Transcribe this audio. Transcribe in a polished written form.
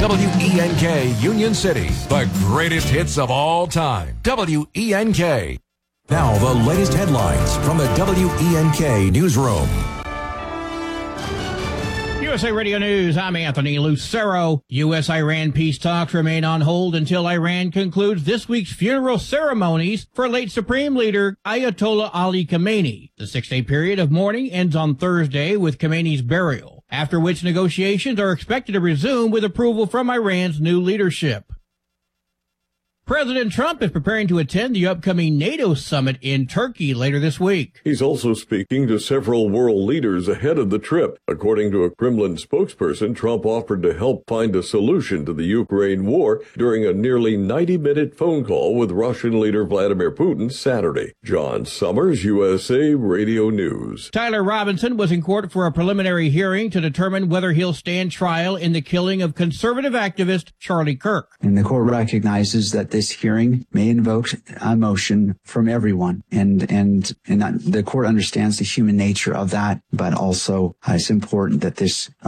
WENK Union City, the greatest hits of all time. WENK. Now the latest headlines from the WENK newsroom. USA Radio News, I'm Anthony Lucero. U.S.-Iran peace talks remain on hold until Iran concludes this week's funeral ceremonies for late Supreme Leader Ayatollah Ali Khamenei. The 6-day period of mourning ends on Thursday with Khamenei's burial, after which negotiations are expected to resume with approval from Iran's new leadership. President Trump is preparing to attend the upcoming NATO summit in Turkey later this week. He's also speaking to several world leaders ahead of the trip. According to a Kremlin spokesperson, Trump offered to help find a solution to the Ukraine war during a nearly 90-minute phone call with Russian leader Vladimir Putin Saturday. John Summers, USA Radio News. Tyler Robinson was in court for a preliminary hearing to determine whether he'll stand trial in the killing of conservative activist Charlie Kirk. And the court recognizes that this hearing may invoke emotion from everyone, and the court understands the human nature of that, but also it's important that this